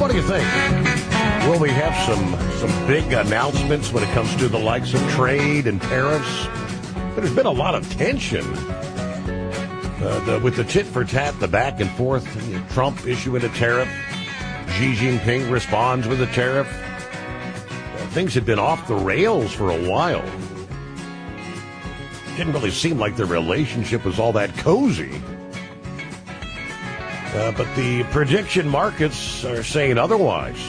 What do you think? Will we have some big announcements when it comes to the likes of trade and tariffs? There's been a lot of tension with the tit for tat, the back and forth. Trump issuing a tariff. Xi Jinping responds with a tariff. Things had been off the rails for a while. Didn't really seem like their relationship was all that cozy. But the prediction markets are saying otherwise.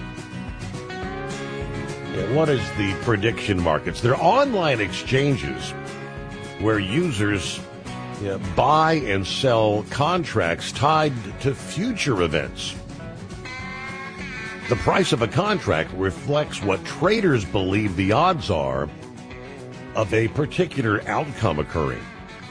What is the prediction markets? They're online exchanges where users buy and sell contracts tied to future events. The price of a contract reflects what traders believe the odds are of a particular outcome occurring.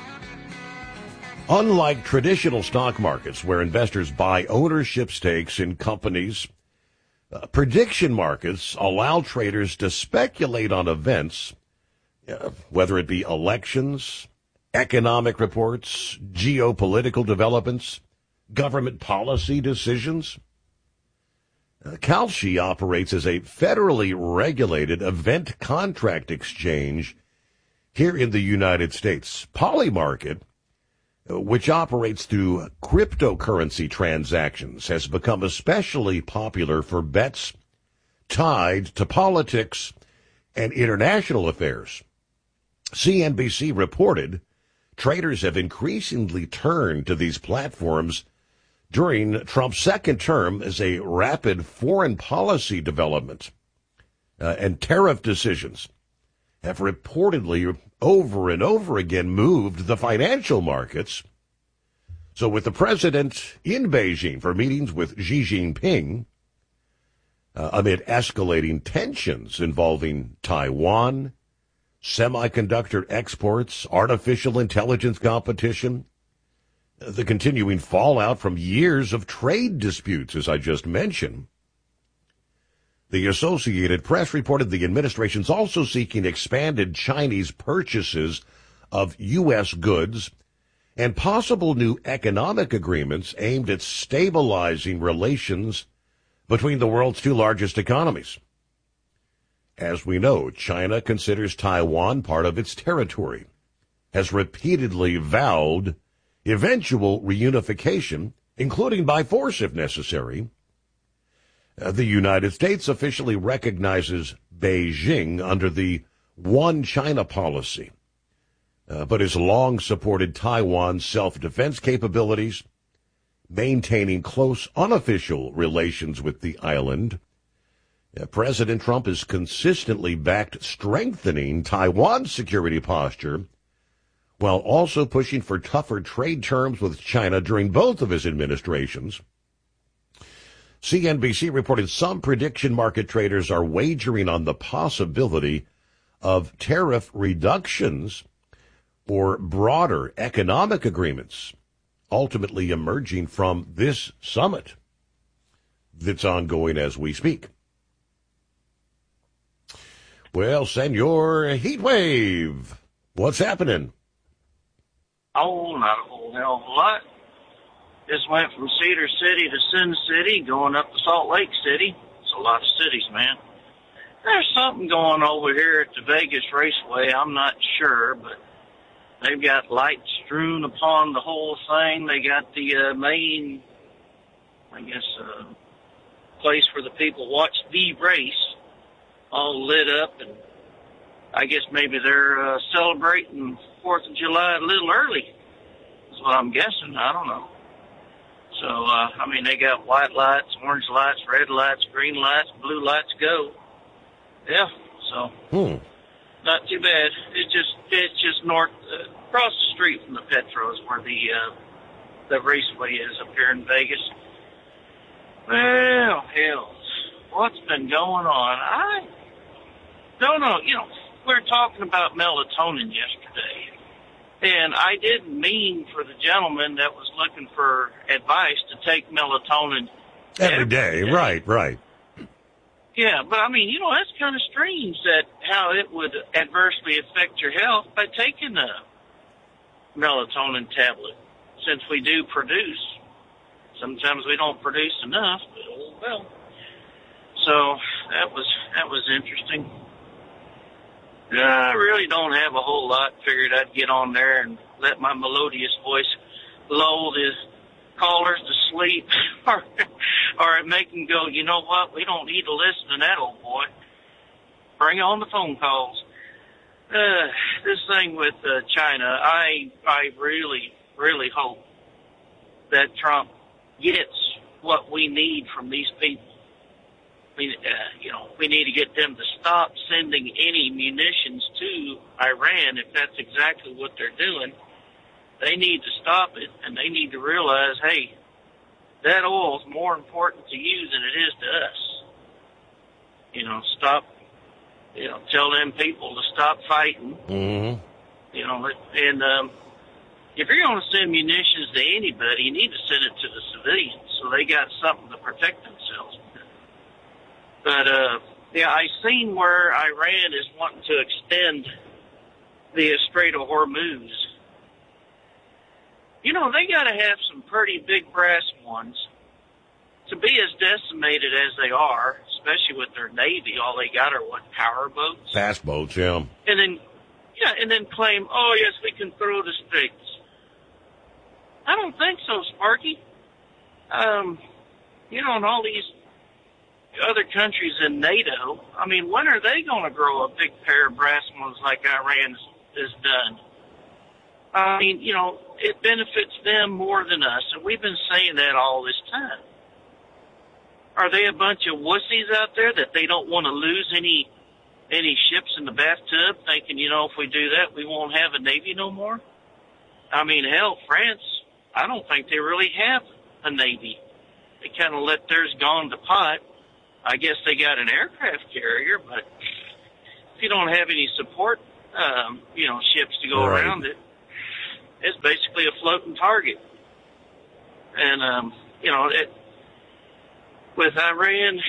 Unlike traditional stock markets where investors buy ownership stakes in companies, prediction markets allow traders to speculate on events, whether it be elections, economic reports, geopolitical developments, government policy decisions. Kalshi operates as a federally regulated event contract exchange here in the United States. Polymarket, which operates through cryptocurrency transactions, has become especially popular for bets tied to politics and international affairs. CNBC reported traders have increasingly turned to these platforms during Trump's second term as a rapid foreign policy development and tariff decisions have reportedly over and over again moved the financial markets. So with the president in Beijing for meetings with Xi Jinping, amid escalating tensions involving Taiwan, semiconductor exports, artificial intelligence competition, the continuing fallout from years of trade disputes, as I just mentioned. The Associated Press reported the administration's also seeking expanded Chinese purchases of U.S. goods and possible new economic agreements aimed at stabilizing relations between the world's two largest economies. As we know, China considers Taiwan part of its territory, has repeatedly vowed eventual reunification, including by force if necessary. The United States officially recognizes Beijing under the One China policy, but has long supported Taiwan's self-defense capabilities, maintaining close unofficial relations with the island. President Trump has consistently backed strengthening Taiwan's security posture, while also pushing for tougher trade terms with China during both of his administrations. CNBC reported some prediction market traders are wagering on the possibility of tariff reductions or broader economic agreements ultimately emerging from this summit that's ongoing as we speak. Well, Senor Heatwave, what's happening? Oh, not a whole hell of a lot. Just went from Cedar City to Sin City, going up to Salt Lake City. It's a lot of cities, man. There's something going over here at the Vegas Raceway. I'm not sure, but they've got lights strewn upon the whole thing. They got the main, place where the people watch the race all lit up, and I guess maybe they're celebrating 4th of July a little early. That's what I'm guessing. I don't know. So, they got white lights, orange lights, red lights, green lights, blue lights, go. Yeah, so not too bad. It's just north, across the street from the Petros where the raceway is up here in Vegas. Well, hell, what's been going on? I don't know. We were talking about melatonin yesterday. And I didn't mean for the gentleman that was looking for advice to take melatonin every day. Right. Yeah, but that's kind of strange that how it would adversely affect your health by taking a melatonin tablet, since we do produce. Sometimes we don't produce enough, but So that was interesting. I really don't have a whole lot. Figured I'd get on there and let my melodious voice lull the callers to sleep, or make them go, you know what, we don't need to listen to that old boy. Bring on the phone calls. This thing with China, I really, really hope that Trump gets what we need from these people. We need to get them to stop sending any munitions to Iran if that's exactly what they're doing. They need to stop it, and they need to realize, hey, that oil is more important to you than it is to us. Stop, tell them people to stop fighting. Mm-hmm. And if you're going to send munitions to anybody, you need to send it to the civilians so they got something to protect themselves. But, I seen where Iran is wanting to extend the Strait of Hormuz. They got to have some pretty big brass ones to be as decimated as they are, especially with their Navy. All they got are, power boats? Fast boats, yeah. And then claim, oh, yes, we can throw the straits. I don't think so, Sparky. And all these other countries in NATO, when are they going to grow a big pair of brass ones like Iran has done? It benefits them more than us, and we've been saying that all this time. Are they a bunch of wussies out there that they don't want to lose any ships in the bathtub, thinking, if we do that, we won't have a Navy no more? Hell, France, I don't think they really have a Navy. They kind of let theirs gone to pot. I guess they got an aircraft carrier, but if you don't have any support, ships to go around it, it's basically a floating target. And, with Iran,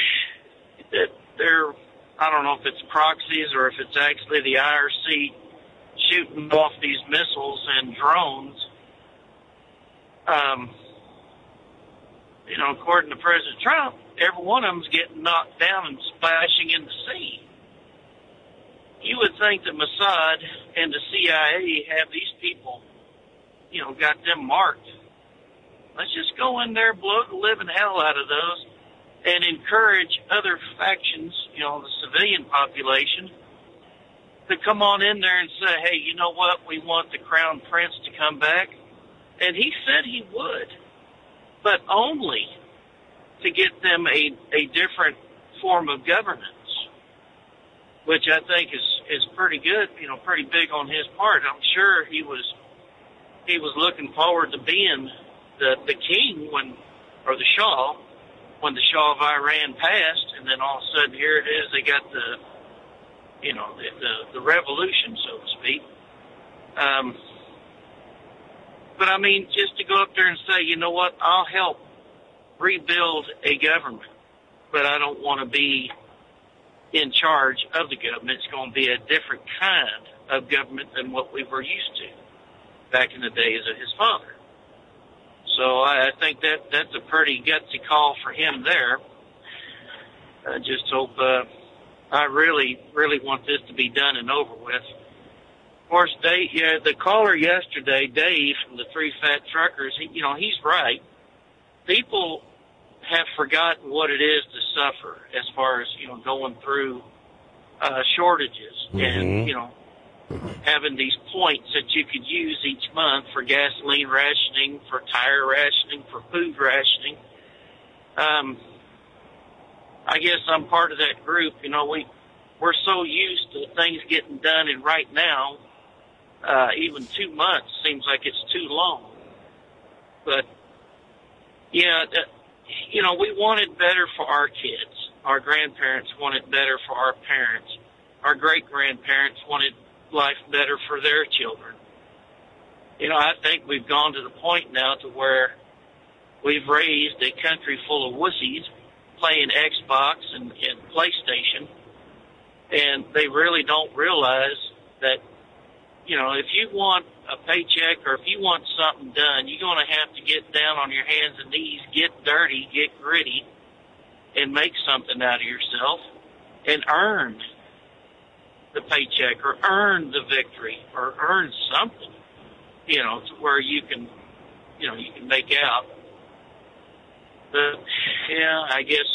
I don't know if it's proxies or if it's actually the IRC shooting off these missiles and drones. According to President Trump, every one of them's getting knocked down and splashing in the sea. You would think that Mossad and the CIA have these people, got them marked. Let's just go in there, blow the living hell out of those, and encourage other factions, the civilian population, to come on in there and say, hey, you know what, we want the Crown Prince to come back. And he said he would, but only to get them a different form of governance, which I think is pretty good, pretty big on his part. I'm sure he was looking forward to being the king or the Shah, when the Shah of Iran passed, and then all of a sudden here it is, they got the revolution, so to speak. But just to go up there and say, you know what, I'll help rebuild a government, but I don't want to be in charge of the government. It's going to be a different kind of government than what we were used to back in the days of his father. So I think that's a pretty gutsy call for him there. I just hope, I really, really want this to be done and over with. Of course, the caller yesterday, Dave from the Three Fat Truckers, he's right. People have forgotten what it is to suffer as far as, going through shortages and, having these points that you could use each month for gasoline rationing, for tire rationing, for food rationing. I guess I'm part of that group. We're so used to things getting done and right now, even 2 months seems like it's too long. But, we wanted better for our kids. Our grandparents wanted better for our parents. Our great-grandparents wanted life better for their children. I think we've gone to the point now to where we've raised a country full of wussies playing Xbox and PlayStation, and they really don't realize that, if you want a paycheck or if you want something done, you're going to have to get down on your hands and knees, get dirty, get gritty, and make something out of yourself and earn the paycheck or earn the victory or earn something, to where you can make out. But, yeah, I guess,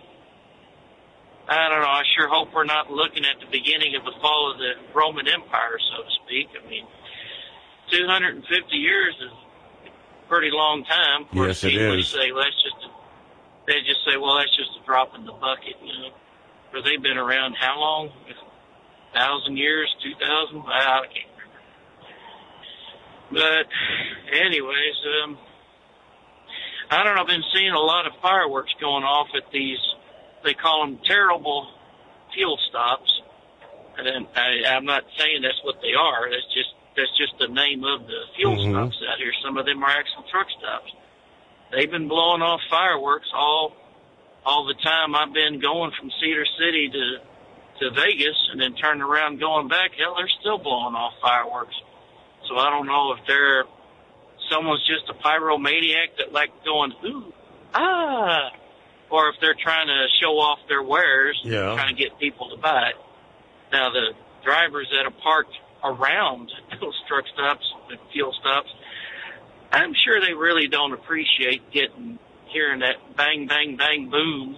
I don't know, I sure hope we're not looking at the beginning of the fall of the Roman Empire, so to speak. I mean, 250 years is a pretty long time. For yes, it is. They just say, well, that's just a drop in the bucket, Where they've been around how long? 1,000 years, 2,000? I can't remember. But, anyways, I don't know, I've been seeing a lot of fireworks going off at these, they call them terrible fuel stops. And I'm not saying that's what they are. That's just the name of the fuel stops out here. Some of them are actual truck stops. They've been blowing off fireworks all the time I've been going from Cedar City to Vegas and then turning around going back. Hell, they're still blowing off fireworks. So I don't know if someone's just a pyromaniac that like going, ooh, ah, or if they're trying to show off their wares and trying to get people to buy it. Now, the drivers that are parked around those truck stops and fuel stops, I'm sure they really don't appreciate hearing that bang, bang, bang, boom.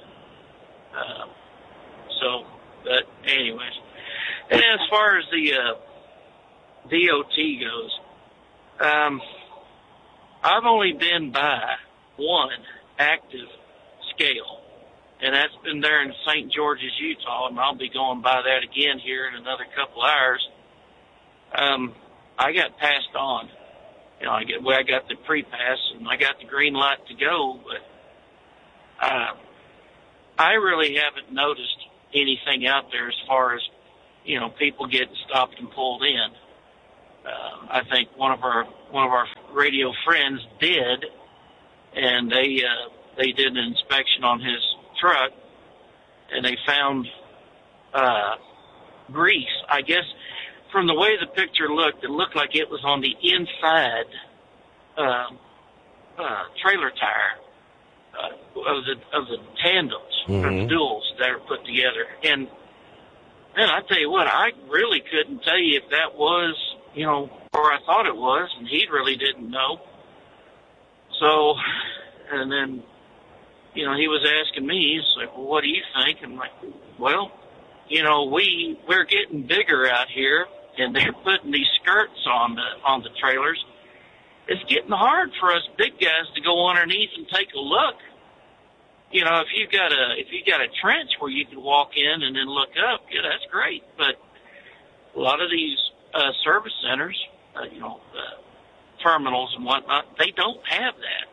But anyways. And as far as the DOT goes, I've only been by one active scale, and that's been there in St. George's, Utah, and I'll be going by that again here in another couple hours. I got passed on. I got the pre-pass, and I got the green light to go, but I really haven't noticed anything out there as far as, people getting stopped and pulled in. I think one of our radio friends did, and they did an inspection on his truck, and they found grease. I guess from the way the picture looked, it looked like it was on the inside trailer tire of the tandems, or the duals that are put together. And man, I tell you what, I really couldn't tell you if that was, or I thought it was, and he really didn't know. So, and then, he was asking me, he's like, well, what do you think? And I'm like, well, we're getting bigger out here, and they're putting these skirts on the trailers. It's getting hard for us big guys to go underneath and take a look. If you've got a trench where you can walk in and then look up, yeah, that's great. But a lot of these service centers, terminals and whatnot, they don't have that.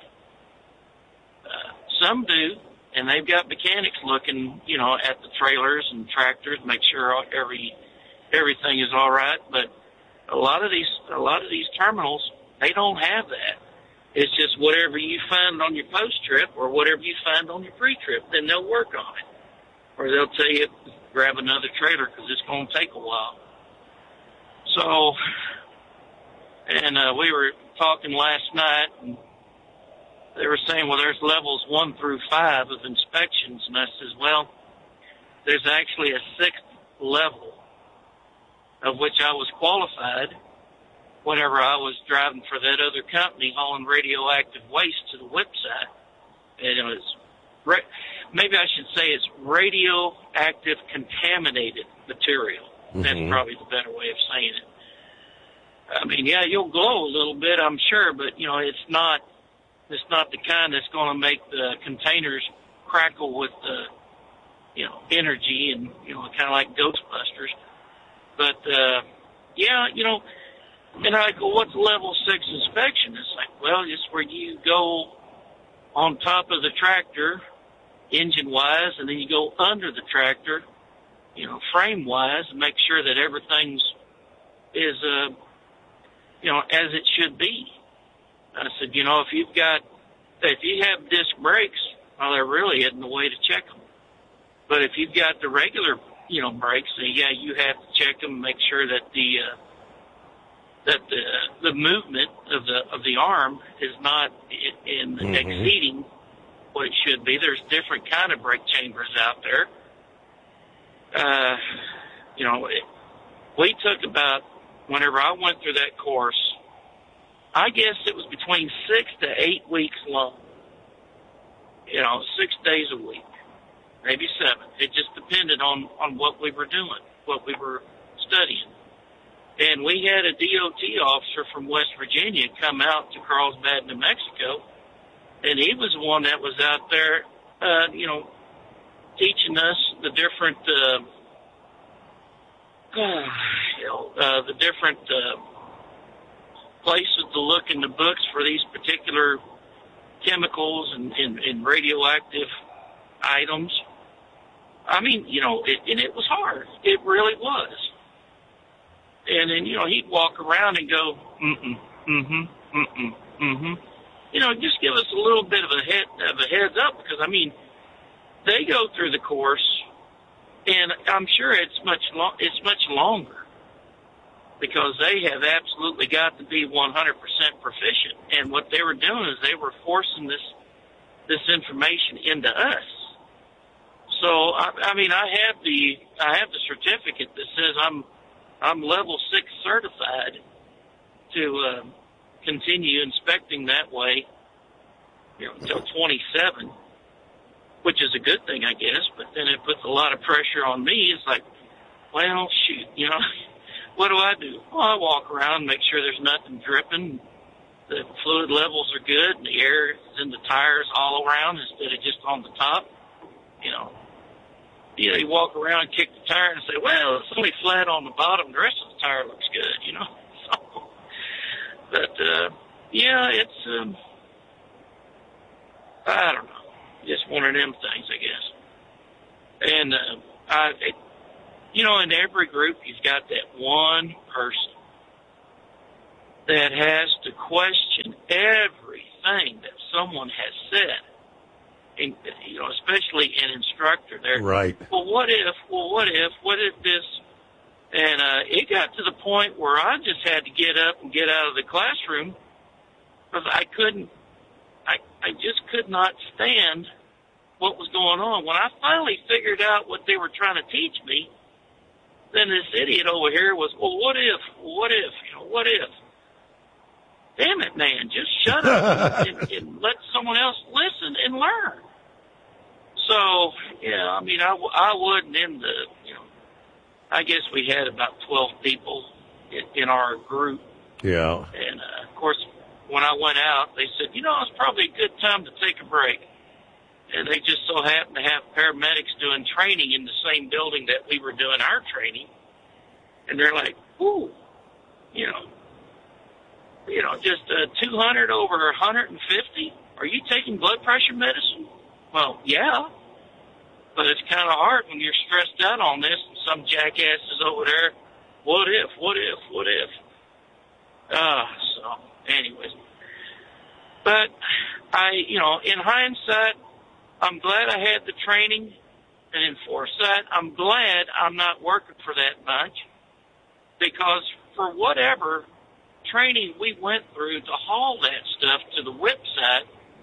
Some do, and they've got mechanics looking, at the trailers and tractors, make sure everything is all right. But a lot of these terminals, they don't have that. It's just whatever you find on your post trip or whatever you find on your pre-trip, then they'll work on it, or they'll tell you grab another trailer because it's going to take a while. So, and we were talking last night, and they were saying, well, there's levels 1 through 5 of inspections. And I says, well, there's actually a 6th level of which I was qualified whenever I was driving for that other company hauling radioactive waste to the whip site. And it was, maybe I should say it's radioactive contaminated material. That's probably the better way of saying it. I mean, yeah, you'll glow a little bit, I'm sure, but, it's not the kind that's going to make the containers crackle with the, energy and, kind of like Ghostbusters. But, yeah, and I go, what's level 6 inspection? It's like, well, it's where you go on top of the tractor, engine-wise, and then you go under the tractor, frame-wise, and make sure that everything's is, as it should be. I said, if you have disc brakes, well, there really isn't a way to check them. But if you've got the regular, brakes, then yeah, you have to check them and make sure that the movement of the arm is not exceeding what it should be. There's different kind of brake chambers out there. We took about, whenever I went through that course, I guess it was between 6 to 8 weeks long. 6 days a week, maybe 7. It just depended on what we were doing, what we were studying. And we had a DOT officer from West Virginia come out to Carlsbad, New Mexico, and he was the one that was out there, teaching us the different, the different places to look in the books for these particular chemicals and radioactive items. I mean, it was hard. It really was. And then, he'd walk around and go, just give us a little bit of a heads up, because, I mean, they go through the course, and I'm sure it's much longer, because they have absolutely got to be 100% proficient. And what they were doing is they were forcing this information into us. So I mean, I have the certificate that says I'm level 6 certified to continue inspecting that way, until 27, which is a good thing, I guess. But then it puts a lot of pressure on me. It's like, well, shoot, what do I do? Well, I walk around, make sure there's nothing dripping, the fluid levels are good, and the air is in the tires all around instead of just on the top. You walk around and kick the tire and say, well, it's only flat on the bottom, the rest of the tire looks good, So, but, it's, I don't know, just one of them things, I guess. And, in every group, you've got that one person that has to question everything that someone has said. And, especially an instructor there. Right. Well, what if this? And it got to the point where I just had to get up and get out of the classroom, because I just could not stand what was going on. When I finally figured out what they were trying to teach me, then this idiot over here was, well, what if? Damn it, man, just shut up and let someone else listen and learn. So, I mean, I wouldn't I guess we had about 12 people in our group. Yeah. And, of course, when I went out, they said, it's probably a good time to take a break. And they just so happened to have paramedics doing training in the same building that we were doing our training. And they're like, ooh, just 200 over 150? Are you taking blood pressure medicine? Well, yeah. But it's kind of hard when you're stressed out on this and some jackass is over there. What if? So, anyways. But in hindsight, I'm glad I had the training. And in foresight, I'm glad I'm not working for that much. Because for whatever training we went through to haul that stuff to the whip site,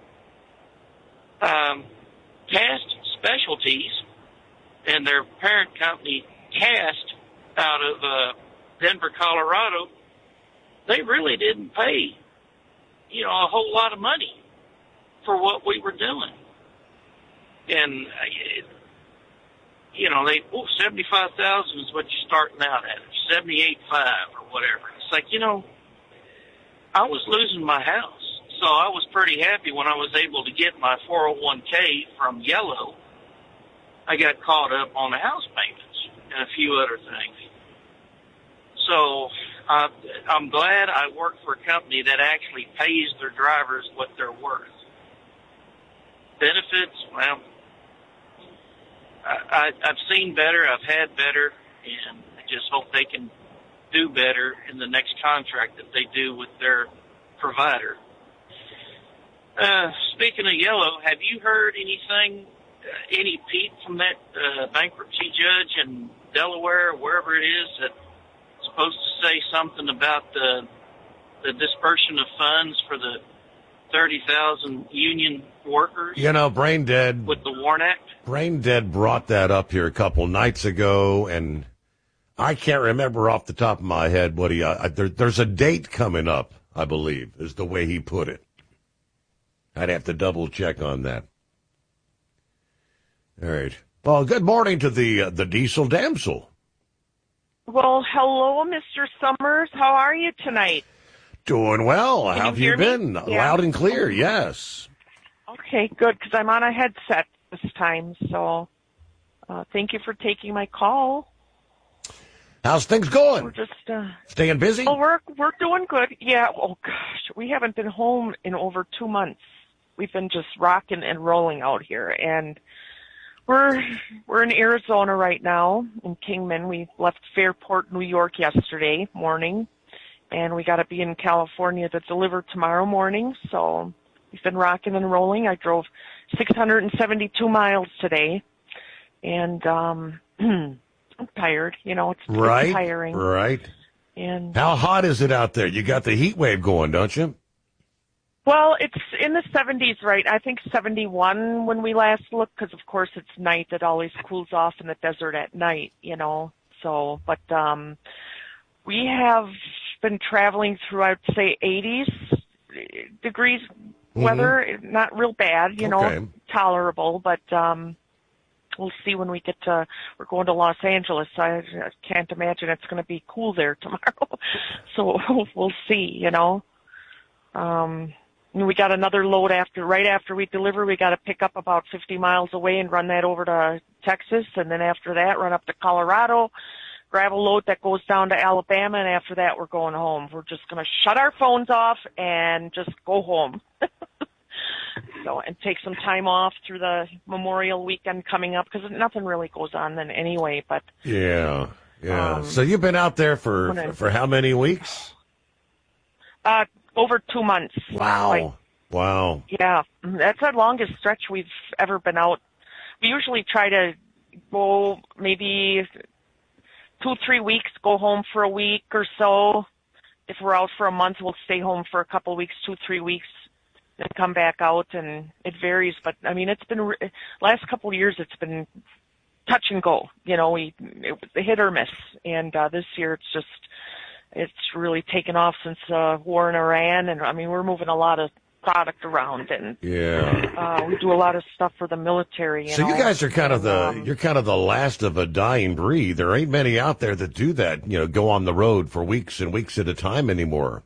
Cast Specialties and their parent company, Cast, out of Denver, Colorado, they really didn't pay, a whole lot of money for what we were doing. And, $75,000 is what you're starting out at, $78,500 or whatever. It's like, I was losing my house. So I was pretty happy when I was able to get my 401k from Yellow. I got caught up on the house payments and a few other things. So I'm glad I work for a company that actually pays their drivers what they're worth. Benefits, well, I've seen better, I've had better, and I just hope they can do better in the next contract that they do with their provider. Speaking of Yellow, have you heard anything, any peep from that bankruptcy judge in Delaware, or wherever it is, that's supposed to say something about the dispersion of funds for the 30,000 union workers You know, Brain Dead. with the WARN Act. Brain Dead brought that up here a couple nights ago, and I can't remember off the top of my head what there's a date coming up, I believe, is the way he put it. I'd have to double check on that. All right. Well, good morning to the Diesel Damsel. Well, hello, Mr. Summers. How are you tonight? Doing well. Can How have you you hear been? me? Yeah. Loud and clear, yes. Okay, good, because I'm on a headset this time, so thank you for taking my call. How's things going? We're just Staying busy? well, we're doing good. Yeah. Oh gosh, we haven't been home in over 2 months. We've been just rocking and rolling out here, and we're in Arizona right now in Kingman. We left Fairport, New York yesterday morning, and we got to be in California to deliver tomorrow morning. So we've been rocking and rolling. I drove 672 miles today, and I'm tired. You know, it's tiring. Right. And How hot is it out there? You got the heat wave going, don't you? well, it's in the 70s, right? I think 71 when we last looked, because of course it's night. It always cools off in the desert at night, you know. So, but we have been traveling through, I'd say, 80s degrees weather. Not real bad, you know, tolerable. But we'll see when we get to. We're going to Los Angeles. I can't imagine it's going to be cool there tomorrow. So we'll see, you know. And we got another load right after we deliver. We got to pick up about 50 miles away and run that over to Texas, and then after that, run up to Colorado, grab a load that goes down to Alabama, and after that, we're going home. We're just going to shut our phones off and just go home. So, and take some time off through the Memorial Weekend coming up, because nothing really goes on then anyway. But yeah. So you've been out there for how many weeks? Over 2 months. Wow. Wow. Yeah, that's our longest stretch we've ever been out. We usually try to go maybe 2-3 weeks, go home for a week or so. If we're out for a month, we'll stay home for a couple of weeks, 2-3 weeks, then come back out, and it varies. But, I mean, it's been, last couple of years, it's been touch and go. You know, it hit or miss. And this year, it's really taken off since war in Iran, and I mean we're moving a lot of product around, and we do a lot of stuff for the military. So you guys are kind of the last of a dying breed. There ain't many out there that do that. You know, go on the road for weeks and weeks at a time anymore.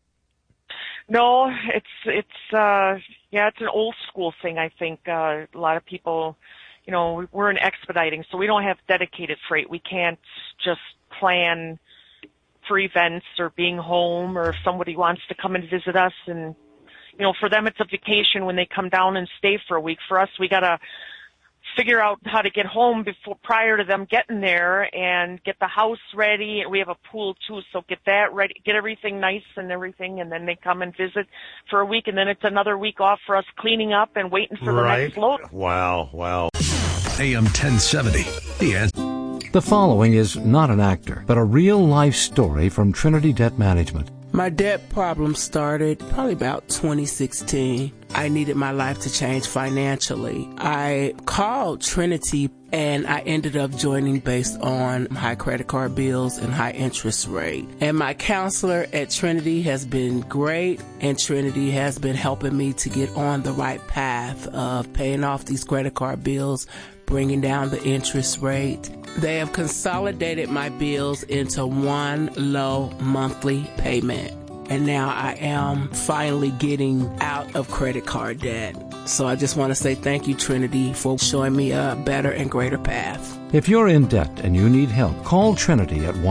No, it's an old school thing. I think a lot of people, you know, we're in expediting, so we don't have dedicated freight. We can't just plan for events or being home, or if somebody wants to come and visit us, and you know, for them it's a vacation when they come down and stay for a week. For us, we gotta figure out how to get home prior to them getting there, and get the house ready. We have a pool too, so get that ready, get everything nice and everything, and then they come and visit for a week, and then it's another week off for us cleaning up and waiting for the next load. Wow. AM 1070, The Answer. The following is not an actor, but a real-life story from Trinity Debt Management. My debt problem started probably about 2016. I needed my life to change financially. I called Trinity, and I ended up joining based on high credit card bills and high interest rate. And my counselor at Trinity has been great, and Trinity has been helping me to get on the right path of paying off these credit card bills, bringing down the interest rate. They have consolidated my bills into one low monthly payment. And now I am finally getting out of credit card debt. So I just want to say thank you, Trinity, for showing me a better and greater path. If you're in debt and you need help, call Trinity at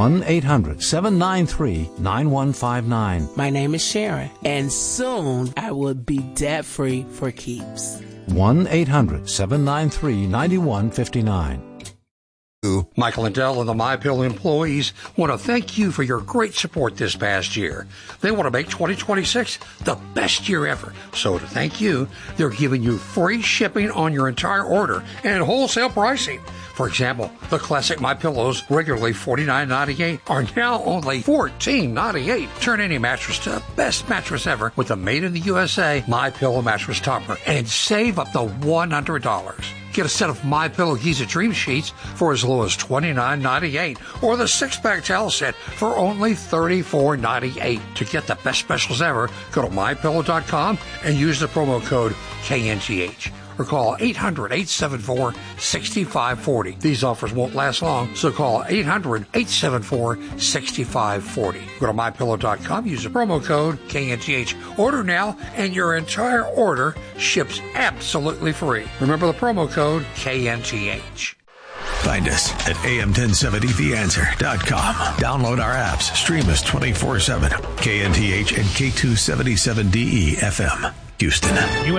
1-800-793-9159. My name is Sharon, and soon I will be debt-free for keeps. 1-800-793-9159. Michael and Dell and the MyPill employees want to thank you for your great support this past year. They want to make 2026 the best year ever. So to thank you, they're giving you free shipping on your entire order and wholesale pricing. For example, the classic MyPillows, regularly $49.98, are now only $14.98. Turn any mattress to the best mattress ever with the made in the USA MyPillow mattress topper and save up to $100. Get a set of MyPillow Giza Dream Sheets for as low as $29.98 or the 6-pack towel set for only $34.98. To get the best specials ever, go to MyPillow.com and use the promo code KNGH. Or call 800-874-6540. These offers won't last long, so call 800-874-6540. Go to MyPillow.com, use the promo code KNGH. Order now, and your entire order ships absolutely free. Remember the promo code KNGH. Find us at am1070theanswer.com. Download our apps. Stream us 24/7. KNTH and K277DE FM. Houston.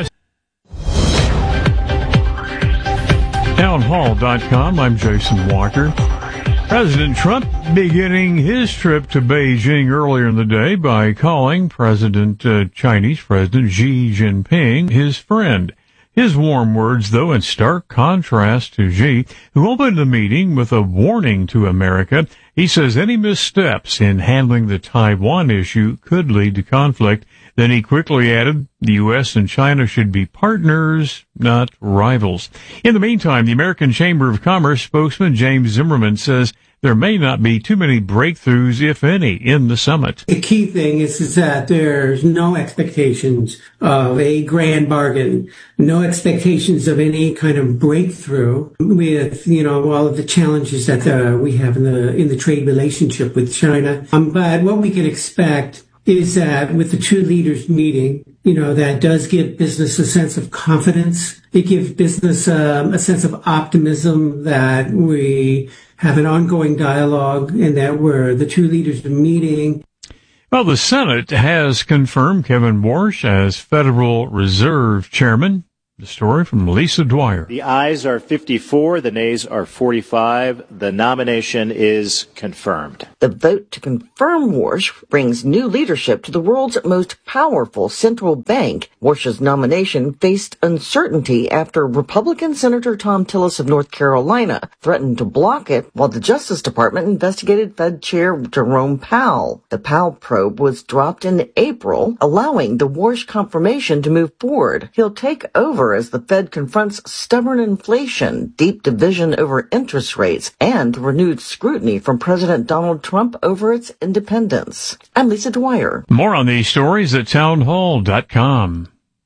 Townhall.com. I'm Jason Walker. President Trump beginning his trip to Beijing earlier in the day by calling Chinese President Xi Jinping his friend. His warm words, though, in stark contrast to Xi, who opened the meeting with a warning to America. He says any missteps in handling the Taiwan issue could lead to conflict. Then he quickly added, the U.S. and China should be partners, not rivals. In the meantime, the American Chamber of Commerce spokesman James Zimmerman says there may not be too many breakthroughs, if any, in the summit. The key thing is that there's no expectations of a grand bargain, no expectations of any kind of breakthrough with, all of the challenges that we have in the trade relationship with China. But what we can expect is that with the two leaders meeting, that does give business a sense of confidence. It gives business a sense of optimism that we have an ongoing dialogue and that the two leaders are meeting. Well, the Senate has confirmed Kevin Warsh as Federal Reserve Chairman. The story from Lisa Dwyer. The ayes are 54, the nays are 45. The nomination is confirmed. The vote to confirm Warsh brings new leadership to the world's most powerful central bank. Warsh's nomination faced uncertainty after Republican Senator Thom Tillis of North Carolina threatened to block it while the Justice Department investigated Fed Chair Jerome Powell. The Powell probe was dropped in April, allowing the Warsh confirmation to move forward. He'll take over as the Fed confronts stubborn inflation, deep division over interest rates, and renewed scrutiny from President Donald Trump over its independence. I'm Lisa Dwyer. More on these stories at townhall.com.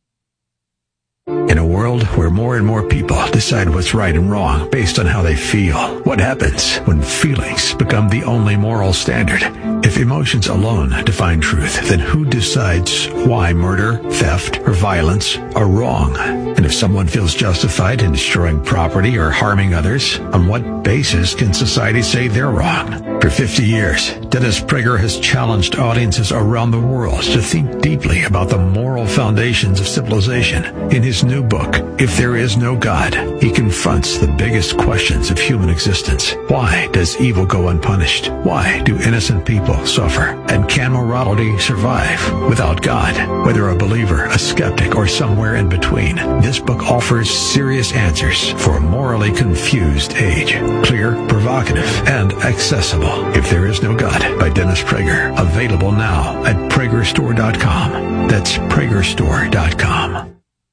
In a world where more and more people decide what's right and wrong based on how they feel, what happens when feelings become the only moral standard? If emotions alone define truth, then who decides why murder, theft, or violence are wrong? And if someone feels justified in destroying property or harming others, on what basis can society say they're wrong? For 50 years, Dennis Prager has challenged audiences around the world to think deeply about the moral foundations of civilization. In his new book, If There Is No God, he confronts the biggest questions of human existence. Why does evil go unpunished? Why do innocent people suffer? And can morality survive without God? Whether a believer, a skeptic, or somewhere in between, this book offers serious answers for a morally confused age. Clear, provocative, and accessible. If There Is No God by Dennis Prager. Available now at PragerStore.com. That's PragerStore.com.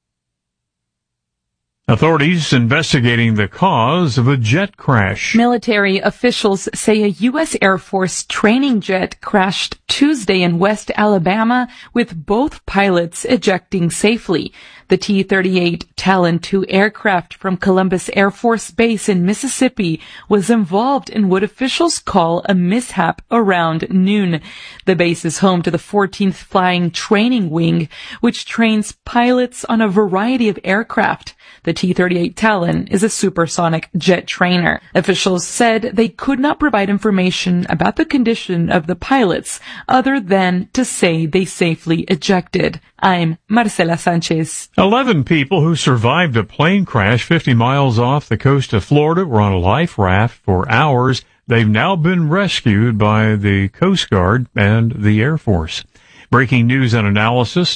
Authorities investigating the cause of a jet crash. Military officials say a U.S. Air Force training jet crashed Tuesday in West Alabama with both pilots ejecting safely. The T-38 Talon II aircraft from Columbus Air Force Base in Mississippi was involved in what officials call a mishap around noon. The base is home to the 14th Flying Training Wing, which trains pilots on a variety of aircraft. The T-38 Talon is a supersonic jet trainer. Officials said they could not provide information about the condition of the pilots other than to say they safely ejected. I'm Marcela Sanchez. 11 people who survived a plane crash 50 miles off the coast of Florida were on a life raft for hours. They've now been rescued by the Coast Guard and the Air Force. Breaking news and analysis,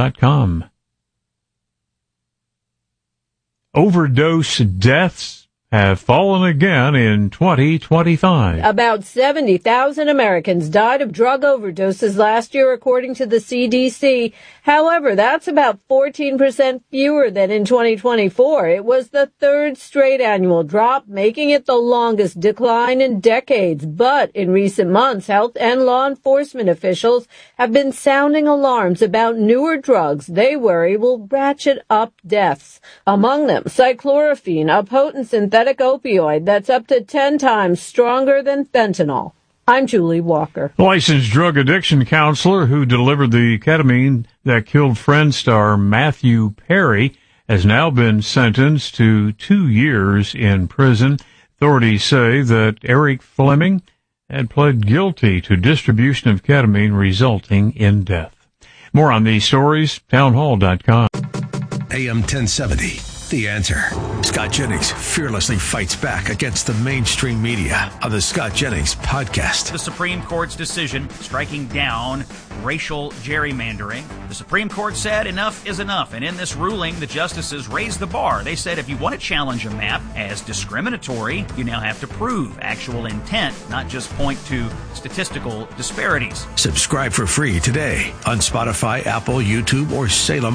townhall.com. Overdose deaths have fallen again in 2025. About 70,000 Americans died of drug overdoses last year, according to the CDC. However, that's about 14% fewer than in 2024. It was the third straight annual drop, making it the longest decline in decades. But in recent months, health and law enforcement officials have been sounding alarms about newer drugs they worry will ratchet up deaths. Among them, cyclorophene, a potent synthetic opioid that's up to 10 times stronger than fentanyl. I'm Julie Walker. Licensed drug addiction counselor who delivered the ketamine that killed Friends star Matthew Perry has now been sentenced to 2 years in prison. Authorities say that Eric Fleming had pled guilty to distribution of ketamine resulting in death. More on these stories, townhall.com. AM 1070. The Answer. Scott Jennings fearlessly fights back against the mainstream media on the Scott Jennings podcast. The Supreme Court's decision striking down racial gerrymandering. The Supreme Court said enough is enough, and in this ruling, the justices raised the bar. They said if you want to challenge a map as discriminatory, you now have to prove actual intent, not just point to statistical disparities. Subscribe for free today on Spotify, Apple, YouTube, or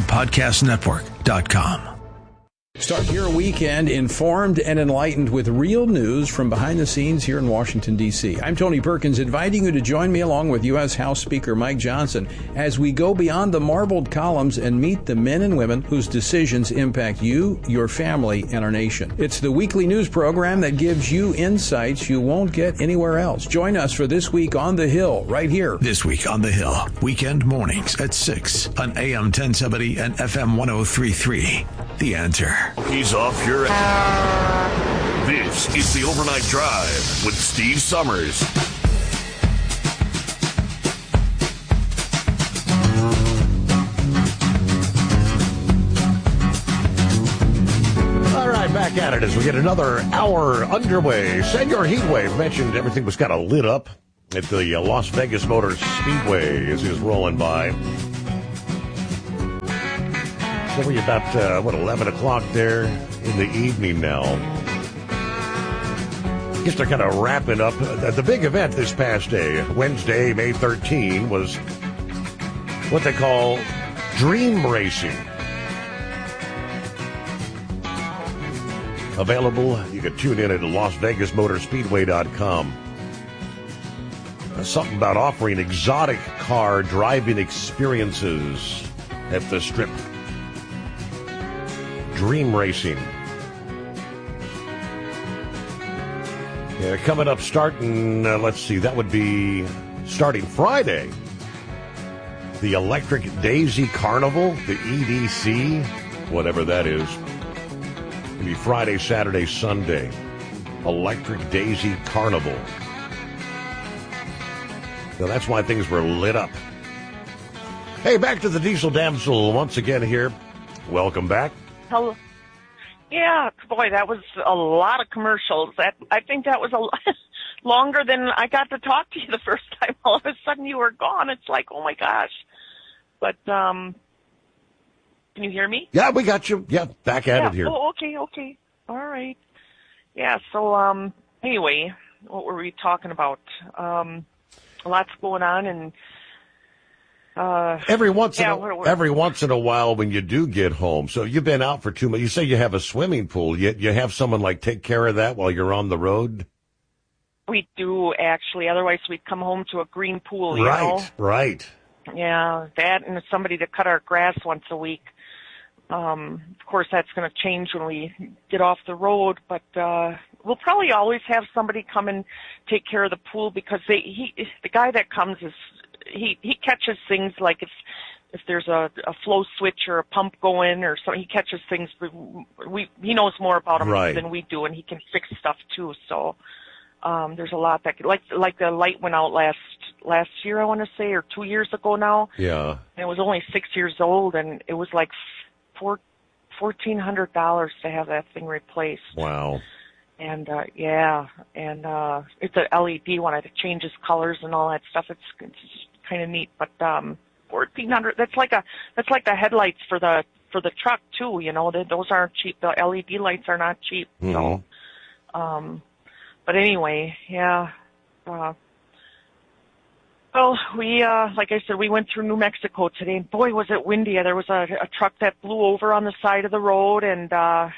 SalemPodcastNetwork.com. Start your weekend informed and enlightened with real news from behind the scenes here in Washington, D.C. I'm Tony Perkins, inviting you to join me along with U.S. House Speaker Mike Johnson as we go beyond the marbled columns and meet the men and women whose decisions impact you, your family, and our nation. It's the weekly news program that gives you insights you won't get anywhere else. Join us for This Week on the Hill, right here. This Week on the Hill, weekend mornings at 6 on AM 1070 and FM 103.3. The Answer. He's off your ass. This is the Overnight Drive with Steve Summers. All right, back at it as we get another hour underway. Senor Heatwave mentioned everything was kind of lit up at the Las Vegas Motor Speedway as he was rolling by. So we're about, 11 o'clock there in the evening now. I guess they're kind of wrapping up. The big event this past day, Wednesday, May 13, was what they call Dream Racing. Available, you can tune in at LasVegasMotorspeedway.com. Something about offering exotic car driving experiences at the Strip. Dream Racing. Yeah, coming up starting, let's see, that would be starting Friday. The Electric Daisy Carnival, the EDC, whatever that is. It'll be Friday, Saturday, Sunday. Electric Daisy Carnival. So that's why things were lit up. Hey, back to the Diesel Damsel once again here. Welcome back. Hello. Yeah, boy, that was a lot of commercials. I think that was a lot longer than I got to talk to you the first time. All of a sudden you were gone. It's like, oh my gosh. But can you hear me? Yeah, we got you. Yeah, back at it here. Oh, okay. All right. Yeah, so anyway, what were we talking about? Lots going on, and every once in a while when you do get home. So you've been out for 2 months. You say you have a swimming pool. You have someone like take care of that while you're on the road? We do, actually. Otherwise we'd come home to a green pool, you know? Right. Yeah, that and somebody to cut our grass once a week. Of course, that's going to change when we get off the road, but we'll probably always have somebody come and take care of the pool because the guy that comes is he catches things like if there's a flow switch or a pump going or something. He catches things. He knows more about them than we do, and he can fix stuff too. So there's a lot that like the light went out last year, I want to say, or 2 years ago now. Yeah. And it was only 6 years old, and it was like $1,400 to have that thing replaced. Wow. And it's an LED one. It changes colors and all that stuff. It's kind of neat, but $1,400. That's like the headlights for the truck too. You know, those aren't cheap. The LED lights are not cheap. Mm-hmm. But anyway, yeah. Well, we, like I said, we went through New Mexico today, and boy, was it windy. There was a truck that blew over on the side of the road and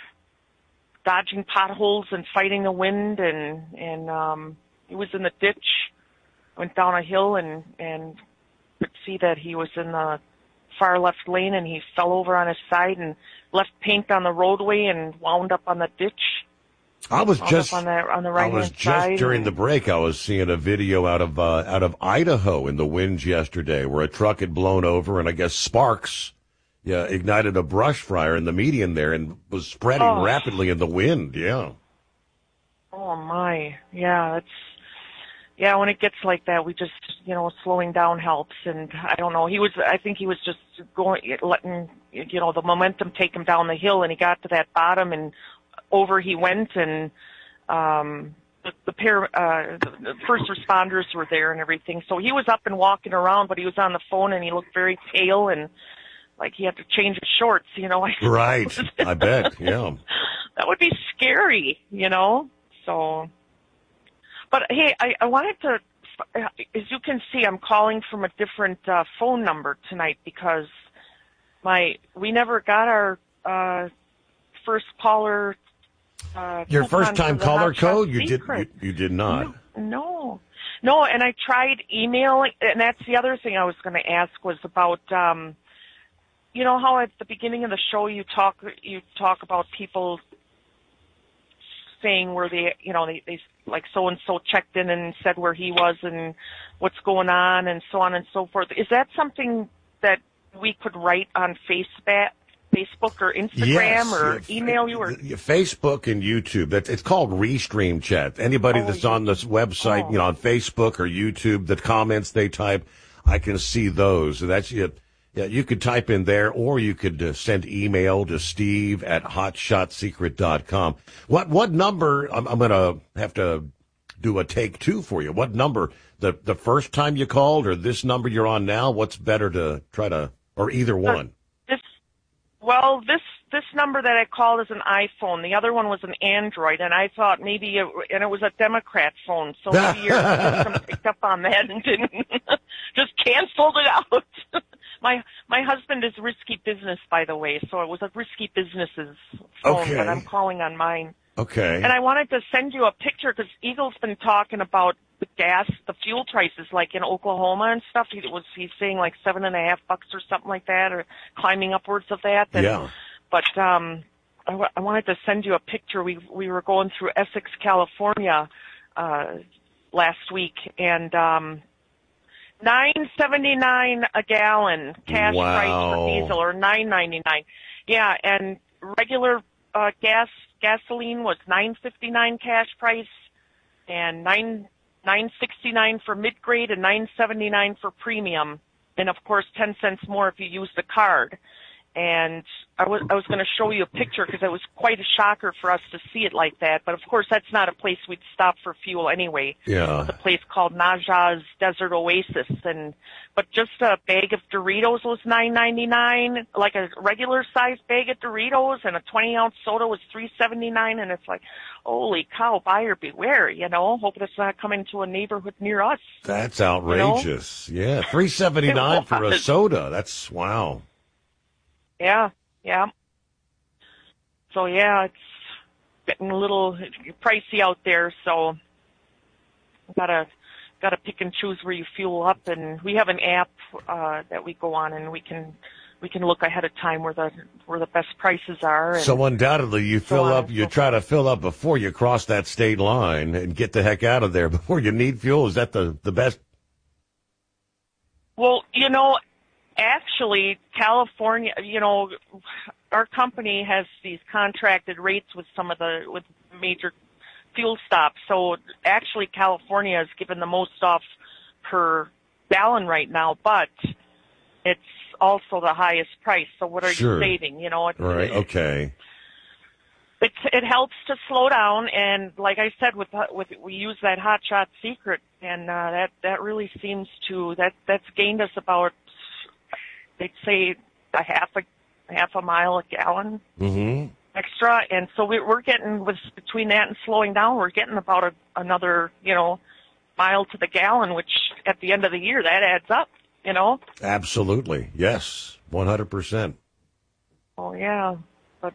dodging potholes and fighting the wind, and he was in the ditch, went down a hill, and could see that he was in the far left lane, and he fell over on his side and left paint on the roadway and wound up on the ditch. I was just on the right-hand side. During the break, I was seeing a video out of Idaho in the winds yesterday, where a truck had blown over, and I guess sparks, ignited a brush fire in the median there, and was spreading rapidly in the wind. Yeah. Oh my, yeah, when it gets like that, we just, slowing down helps, and I don't know. I think he was just letting, the momentum take him down the hill, and he got to that bottom, and over he went, and the first responders were there and everything. So he was up and walking around, but he was on the phone, and he looked very pale and like he had to change his shorts, Right, I bet, yeah. That would be scary, So, but hey, I wanted to, as you can see, I'm calling from a different phone number tonight because we never got our first caller. Your first-time caller code? You did not. No, and I tried emailing, and that's the other thing I was going to ask was about, how at the beginning of the show you talk about people saying where they like so-and-so checked in and said where he was and what's going on and so on and so forth. Is that something that we could write on Facebook or Instagram or email you? Or Facebook and YouTube. It's called Restream Chat. Anybody that's on this website, on Facebook or YouTube, the comments they type, I can see those. So that's it. Yeah, you could type in there, or you could send email to steve@hotshotsecret.com. What number? I'm going to have to do a take two for you. What number? The first time you called, or this number you're on now? What's better to try to, or either one? This number that I called is an iPhone. The other one was an Android, and I thought maybe and it was a Democrat phone, so maybe your system picked up on that and didn't just canceled it out. My husband is Risky Business, by the way, so it was a Risky Business's phone, but I'm calling on mine. Okay. And I wanted to send you a picture because Eagle's been talking about the fuel prices, like in Oklahoma and stuff. He's saying like $7.50 or something like that, or climbing upwards of that. Yeah. But I wanted to send you a picture. We were going through Essex, California, last week, and $9.79 a gallon cash price for diesel, or $9.99. Yeah, and regular gasoline was $9.59 cash price, and $9.69 for mid-grade, and $9.79 for premium, and of course 10 cents more if you use the card. And I was going to show you a picture because it was quite a shocker for us to see it like that. But of course, that's not a place we'd stop for fuel anyway. Yeah. It's a place called Naja's Desert Oasis, but just a bag of Doritos was $9.99, like a regular sized bag of Doritos, and a 20-ounce soda was $3.79. And it's like, holy cow, buyer beware, Hope it's not coming to a neighborhood near us. That's outrageous. Yeah, $3.79 for a soda. That's wow. Yeah. So yeah, it's getting a little pricey out there. So gotta pick and choose where you fuel up, and we have an app that we go on, and we can look ahead of time where the best prices are. And so undoubtedly, you fill up. You try to fill up before you cross that state line and get the heck out of there before you need fuel. Is that the best? Well, actually, California, our company has these contracted rates with with major fuel stops. So actually, California is given the most off per gallon right now, but it's also the highest price. So what are you saving? Right. Okay. It helps to slow down, and like I said, we use that Hot Shot Secret, and that really seems to that's gained us about, they'd say, a half a mile a gallon. Mm-hmm. extra, and so we're getting, with between that and slowing down, we're getting about another, mile to the gallon, which at the end of the year, that adds up, Absolutely. Yes, 100%. Oh, yeah. But,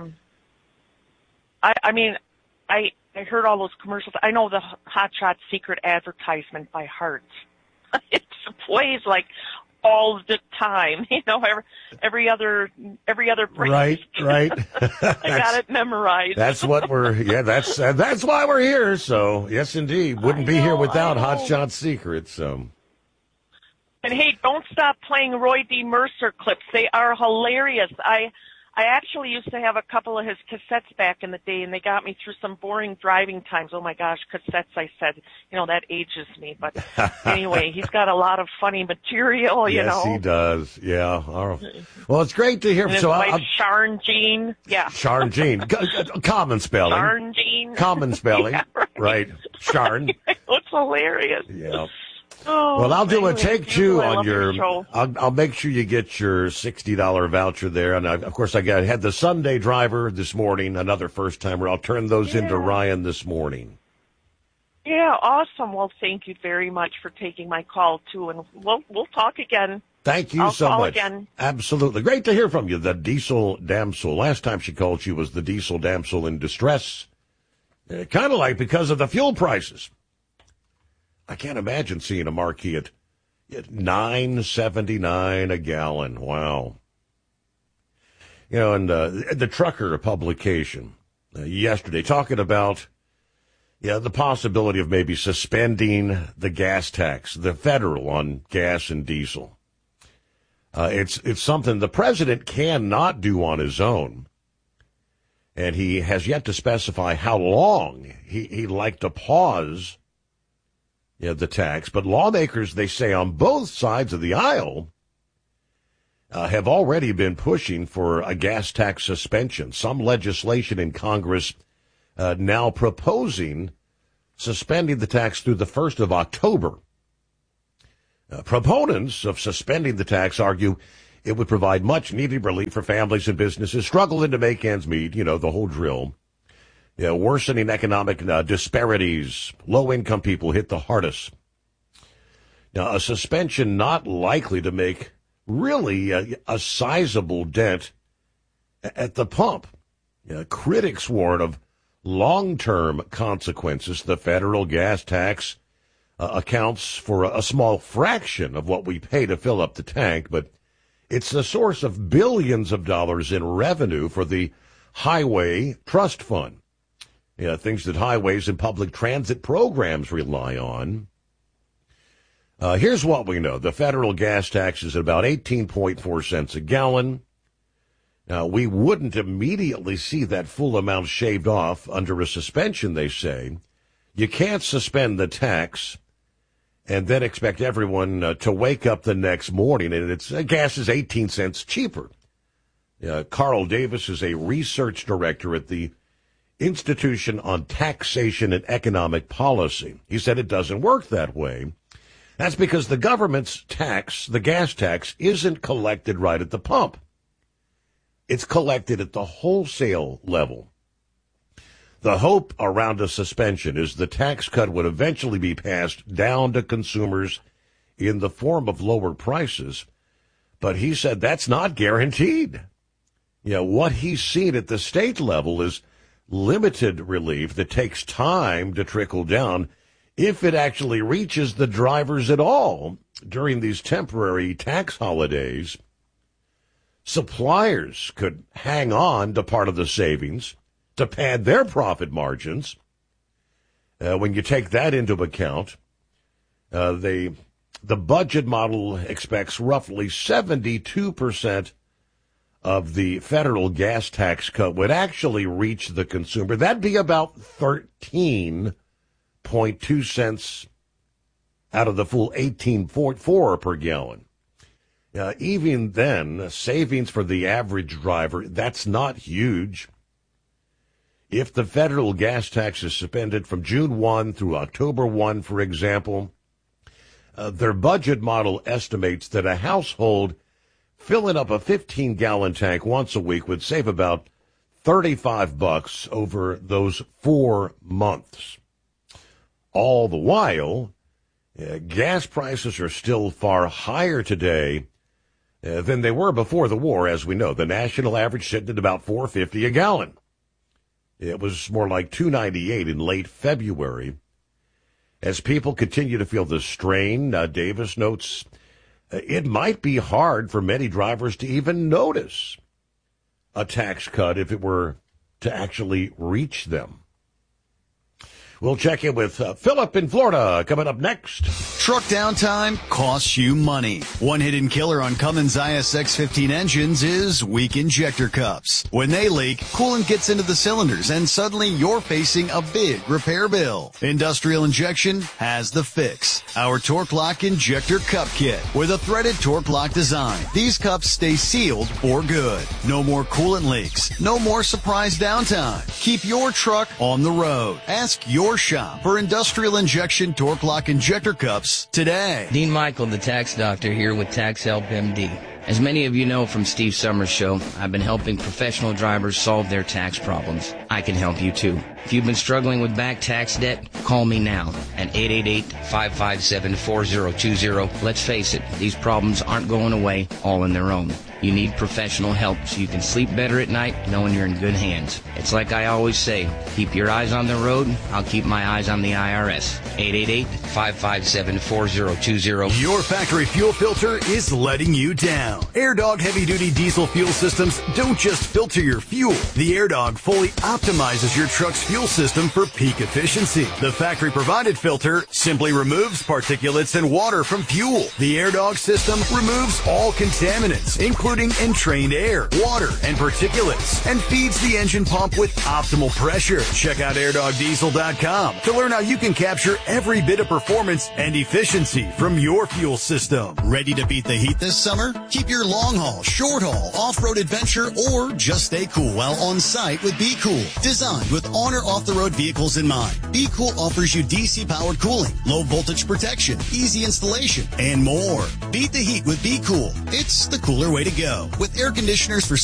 I heard all those commercials. I know the Hot Shot secret advertisement by heart. It plays like all the time, every other break. Right. I got it memorized. That's what that's why we're here. So yes, indeed, wouldn't be here without Hot Shot Secrets. So. And hey, don't stop playing Roy D. Mercer clips. They are hilarious. I actually used to have a couple of his cassettes back in the day, and they got me through some boring driving times. Oh, my gosh, cassettes, I said. That ages me. But anyway, he's got a lot of funny material, Yes, he does. Yeah. Well, it's great to hear. And his wife, Sharn Jean. Yeah. Sharn Jean. Common spelling. Sharn Jean. Common spelling. Yeah, right. Sharn. It's hilarious. Yeah. Oh, well, I'll do a take two on your. I'll make sure you get your $60 voucher there, and of course I had the Sunday driver this morning, another first timer. I'll turn those into Ryan this morning. Yeah, awesome. Well, thank you very much for taking my call too, and we'll talk again. Thank you I'll so call much. Again. Absolutely, great to hear from you, the Diesel Damsel. Last time she called, she was the Diesel Damsel in distress, kind of like because of the fuel prices. I can't imagine seeing a marquee at $9.79 a gallon. Wow. And the Trucker publication yesterday talking about the possibility of maybe suspending the gas tax, the federal on gas and diesel. It's something the president cannot do on his own, and he has yet to specify how long he'd like to pause the tax. But lawmakers, they say, on both sides of the aisle have already been pushing for a gas tax suspension. Some legislation in Congress now proposing suspending the tax through the 1st of October. Proponents of suspending the tax argue it would provide much-needed relief for families and businesses struggling to make ends meet, the whole drill. Worsening economic disparities, low-income people hit the hardest. Now, a suspension not likely to make really a sizable dent at the pump. Critics warn of long-term consequences. The federal gas tax accounts for a small fraction of what we pay to fill up the tank, but it's the source of billions of dollars in revenue for the Highway Trust Fund. Things that highways and public transit programs rely on. Here's what we know. The federal gas tax is at about 18.4 cents a gallon. Now, we wouldn't immediately see that full amount shaved off under a suspension, they say. You can't suspend the tax and then expect everyone to wake up the next morning and gas is 18 cents cheaper. Carl Davis is a research director at the Institution on Taxation and Economic Policy. He said it doesn't work that way. That's because the government's tax, the gas tax, isn't collected right at the pump. It's collected at the wholesale level. The hope around a suspension is the tax cut would eventually be passed down to consumers in the form of lower prices. But he said that's not guaranteed. What he's seen at the state level is limited relief that takes time to trickle down, if it actually reaches the drivers at all during these temporary tax holidays. Suppliers could hang on to part of the savings to pad their profit margins. When you take that into account, the budget model expects roughly 72% of the federal gas tax cut would actually reach the consumer. That'd be about 13.2 cents out of the full 18.4 per gallon. Even then, savings for the average driver, that's not huge. If the federal gas tax is suspended from June 1 through October 1, for example, their budget model estimates that a household filling up a 15-gallon tank once a week would save about $35 over those 4 months. All the while, gas prices are still far higher today than they were before the war, as we know. The national average sitting at about $4.50 a gallon. It was more like $2.98 in late February. As people continue to feel the strain, Davis notes, it might be hard for many drivers to even notice a tax cut if it were to actually reach them. We'll check in with Philip in Florida coming up next. Truck downtime costs you money. One hidden killer on Cummins ISX-15 engines is weak injector cups. When they leak, coolant gets into the cylinders and suddenly you're facing a big repair bill. Industrial Injection has the fix. Our Torque Lock Injector Cup Kit with a threaded Torque Lock design. These cups stay sealed for good. No more coolant leaks. No more surprise downtime. Keep your truck on the road. Ask your shop for Industrial Injection Torque Lock Injector Cups today. Dean Michael, the tax doctor, here with Tax Help MD. As many of you know from Steve Summers' show, I've been helping professional drivers solve their tax problems. I can help you too. If you've been struggling with back tax debt, call me now at 888-557-4020. Let's face it, these problems aren't going away all on their own. You need professional help so you can sleep better at night knowing you're in good hands. It's like I always say, keep your eyes on the road, I'll keep my eyes on the IRS. 888-557-4020. Your factory fuel filter is letting you down. AirDog heavy-duty diesel fuel systems don't just filter your fuel. The AirDog fully optimizes your truck's fuel system for peak efficiency. The factory-provided filter simply removes particulates and water from fuel. The AirDog system removes all contaminants, including entrained air, water, and particulates, and feeds the engine pump with optimal pressure. Check out airdogdiesel.com to learn how you can capture every bit of performance and efficiency from your fuel system. Ready to beat the heat this summer? Keep your long-haul, short-haul, off-road adventure, or just stay cool while on site with Be Cool. Designed with on or off-the-road vehicles in mind, Be Cool offers you DC-powered cooling, low-voltage protection, easy installation, and more. Beat the heat with Be Cool. It's the cooler way to go. With air conditioners for